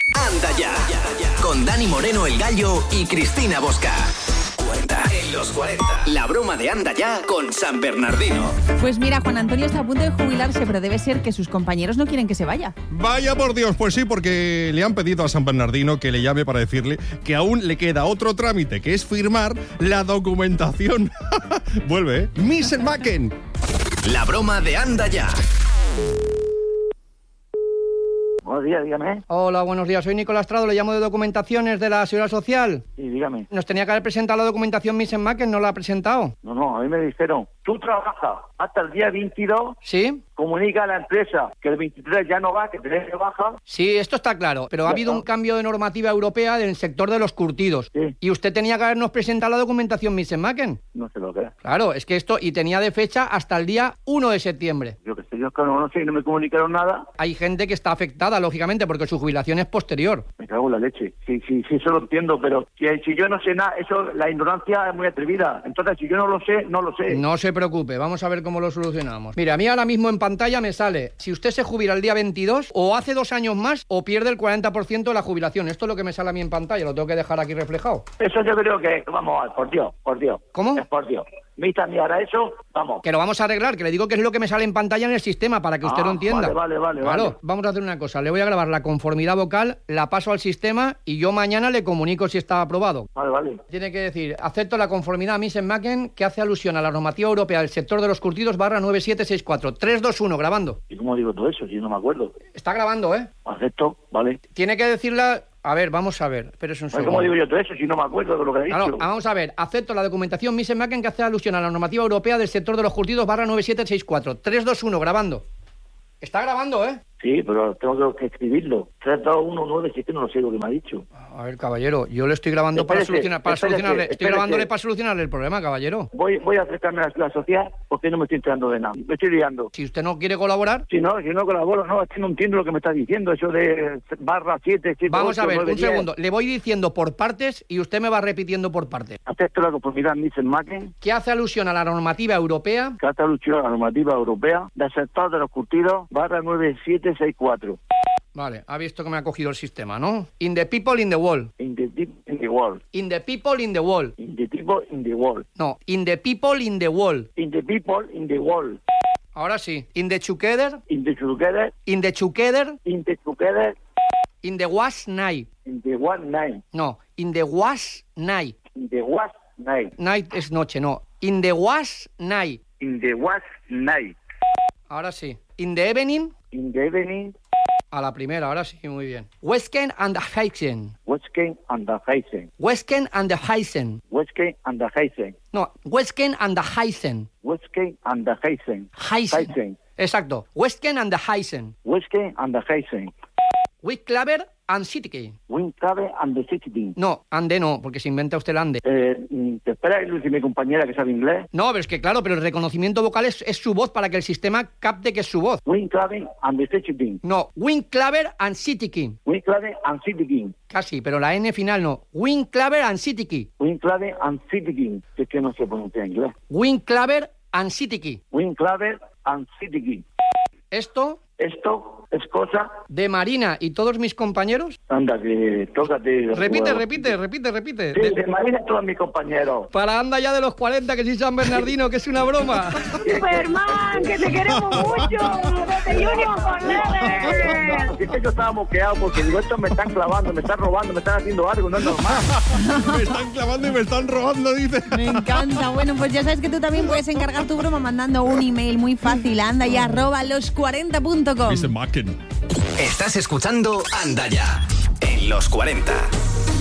Anda ya, con Dani Moreno el Gallo y Cristina Bosca. En los 40. La broma de Anda ya con San Bernardino. Pues mira, Juan Antonio está a punto de jubilarse, pero debe ser que sus compañeros no quieren que se vaya. Vaya por Dios, pues sí, porque le han pedido a San Bernardino que le llame para decirle que aún le queda otro trámite, que es firmar la documentación. Vuelve, ¿eh? Mr. Macken. La broma de Anda ya. Buenos días, dígame. Hola, buenos días. Soy Nicolás Trado, le llamo de Documentaciones de la Seguridad Social. Sí, dígame. Nos tenía que haber presentado la documentación Mrs. Macken, ¿no la ha presentado? No, a mí me dijeron, tú trabajas hasta el día 22, ¿Sí? comunica a la empresa que el 23 ya no va, que tenés que bajar. Sí, esto está claro, pero ha habido un cambio de normativa europea del sector de los curtidos. Sí. Y usted tenía que habernos presentado la documentación Mrs. Macken. No sé lo que es. Claro, es que esto, y tenía de fecha hasta el día 1 de septiembre. Yo que sé, yo que no sé, no me comunicaron nada. Hay gente que está afectada, lógicamente, porque su jubilación es posterior. Me cago en la leche. Sí, eso lo entiendo, pero si yo no sé nada, eso, la ignorancia es muy atrevida. Entonces, si yo no lo sé, no lo sé. No se preocupe, vamos a ver cómo lo solucionamos. Mira, a mí ahora mismo en pantalla me sale, si usted se jubila el día 22, o hace 2 años más, o pierde el 40% de la jubilación. Esto es lo que me sale a mí en pantalla, lo tengo que dejar aquí reflejado. Eso yo creo que, vamos a ver, por Dios. ¿Cómo? Es por Dios. Vista ni ahora eso, vamos. Que lo vamos a arreglar, que le digo que es lo que me sale en pantalla en el sistema, para que usted lo entienda. Vale. Claro, vamos a hacer una cosa, le voy a grabar la conformidad vocal, la paso al sistema y yo mañana le comunico si está aprobado. Vale. Tiene que decir, acepto la conformidad Mrs. Macken, que hace alusión a la normativa europea del sector de los curtidos /9764. 3, 2, 1, grabando. ¿Y cómo digo todo eso? Si no me acuerdo. Está grabando, ¿eh? Acepto, vale. Tiene que decirla... A ver, vamos a ver. Pero es un segundo. ¿Cómo digo yo todo eso si no me acuerdo de lo que he dicho? Claro, vamos a ver. Acepto la documentación Mrs. Macken que hace alusión a la normativa europea del sector de los curtidos /9764. 3, 2, 1, grabando. Está grabando, ¿eh? Sí, pero tengo que escribirlo. 3, 2, 1, 9, 7, no lo sé lo que me ha dicho. A ver, caballero, yo le estoy grabando para solucionarle. Estoy grabándole para solucionarle el problema, caballero. Voy a acercarme a la sociedad porque no me estoy enterando de nada. Me estoy liando. Si usted no quiere colaborar... Si no colaboro, no, es que no entiendo lo que me está diciendo, eso de /7, Vamos 8, a ver, 9, un 10. segundo. Le voy diciendo por partes y usted me va repitiendo por partes. Acepto la conformidad Mrs. Macken, Que hace alusión a la normativa europea... que hace alusión a la normativa europea del sector de los curtidos /9764. Vale, ha visto que me ha cogido el sistema, ¿no? In the people in the wall. In the deep in the world. In the people in the wall. In the people in the world. No, in the people in the wall. In the people in the world. Ahora sí. In the together. In the together. In the together. In the together. In the was night. In the one night. No, in the was night. In the was night. Night es noche, no. In the was night. In the was night. Ahora sí. In the evening. In the evening. A la primera, ahora sí, muy bien. Westken and the Heisen. Westken and the Heisen. Westken and the Heisen. Westken and the Heisen. No, Westken and the Heisen. Westken and the Heisen. Heisen. Exacto. Westken and the Heisen. Westken and the Heisen. Winclaver and City. Winclaver and the City. No, ande no, porque se inventa usted el ande. ¿Te espera Lucy, mi compañera que sabe inglés? No, pero es que claro, pero el reconocimiento vocal es su voz para que el sistema capte que es su voz. Winclaver and the City. No, Winclaver and City. Winclaver and City. Casi, pero la N final no. Winclaver and City. Winclaver and City. Es que no se pronuncia en inglés. Winclaver and City. Winclaver and City. Esto es cosa de Marina y todos mis compañeros. Anda, que tócate. Repite. Sí, de Marina y todos mis compañeros. Para Anda ya de los 40, que soy San Bernardino, que es una broma. Superman, que te queremos mucho. Desde Junior con Leather. Es que yo estaba moqueado porque digo, estos me están clavando, me están robando, me están haciendo algo, no es normal. Me están clavando y me están robando, dice. Me encanta. Bueno, pues ya sabes que tú también puedes encargar tu broma mandando un email muy fácil a andaya@los40.com. Dice Macken. Estás escuchando Anda ya en los 40.